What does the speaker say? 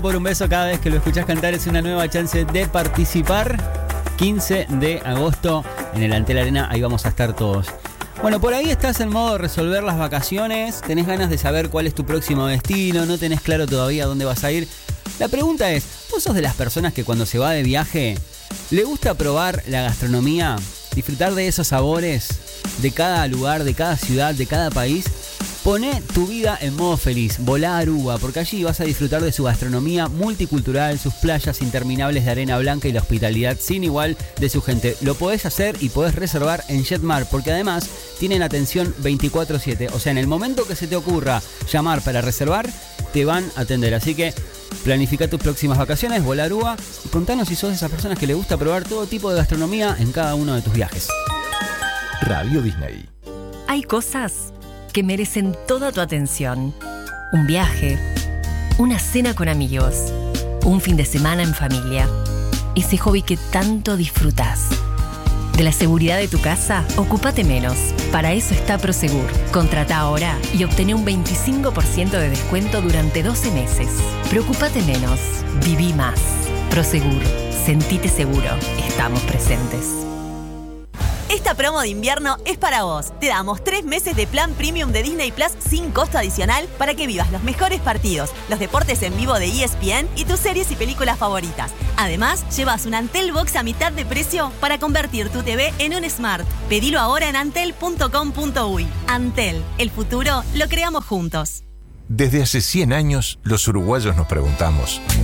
Por un beso cada vez que lo escuchás cantar es una nueva chance de participar. 15 de agosto en el Antel Arena, ahí vamos a estar todos. Bueno, por ahí estás en modo de resolver las vacaciones, tenés ganas de saber cuál es tu próximo destino, no tenés claro todavía dónde vas a ir. La pregunta es, ¿vos sos de las personas que cuando se va de viaje le gusta probar la gastronomía, disfrutar de esos sabores de cada lugar, de cada ciudad, de cada país? Poné tu vida en modo feliz, volá a Aruba, porque allí vas a disfrutar de su gastronomía multicultural, sus playas interminables de arena blanca y la hospitalidad sin igual de su gente. Lo podés hacer y podés reservar en Jetmar, porque además tienen atención 24/7. O sea, en el momento que se te ocurra llamar para reservar, te van a atender. Así que planifica tus próximas vacaciones, volá a Aruba y contanos si sos de esas personas que le gusta probar todo tipo de gastronomía en cada uno de tus viajes. Radio Disney. Hay cosas que merecen toda tu atención. Un viaje, una cena con amigos, un fin de semana en familia. Ese hobby que tanto disfrutás. De la seguridad de tu casa, ocúpate menos. Para eso está Prosegur. Contrata ahora y obtené un 25% de descuento durante 12 meses. Preocúpate menos. Viví más. Prosegur. Sentite seguro. Estamos presentes. Esta promo de invierno es para vos. Te damos 3 meses de plan premium de Disney Plus sin costo adicional para que vivas los mejores partidos, los deportes en vivo de ESPN y tus series y películas favoritas. Además, llevas un Antel Box a mitad de precio para convertir tu TV en un Smart. Pedilo ahora en antel.com.uy. Antel, el futuro lo creamos juntos. Desde hace 100 años, los uruguayos nos preguntamos: